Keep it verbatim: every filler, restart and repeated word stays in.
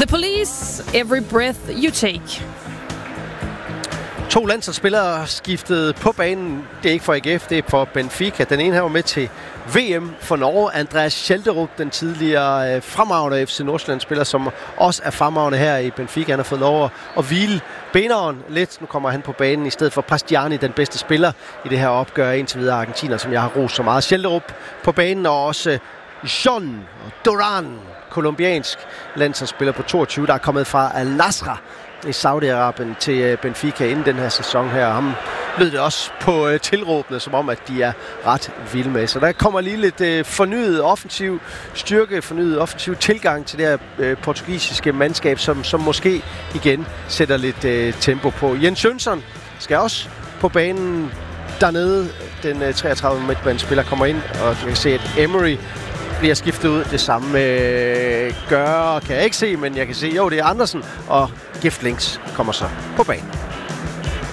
The Police, Every Breath You Take. To landsholdsspillere skiftede på banen. Det er ikke for A G F, det er for Benfica. Den ene her var med til V M for Norge. Andreas Schelderup, den tidligere øh, fremragende F C Nordsjælland-spiller, som også er fremragende her i Benfica. Han har fået lov at hvile beneren lidt. Nu kommer han på banen i stedet for Prastiani, den bedste spiller i det her opgør indtil videre argentiner, som jeg har rost så meget. Schelderup på banen, og også øh, John Duran, kolumbiansk landsholdsspiller på toogtyve, der er kommet fra Al-Nassr i Saudi-Arabien til Benfica inden den her sæson her. Ham lød det også på uh, tilråbene, som om, at de er ret vilde med. Så der kommer lige lidt uh, fornyet offensiv styrke, fornyet offensiv tilgang til det her uh, portugisiske mandskab, som, som måske igen sætter lidt uh, tempo på. Jens Jønsson skal også på banen dernede. Den uh, treogtredive midtbanespiller kommer ind, og du kan se, at Emery bliver skiftet ud. Det samme øh, gør, kan jeg ikke se, men jeg kan se, jo, det er Andersen, og Giftlings kommer så på banen.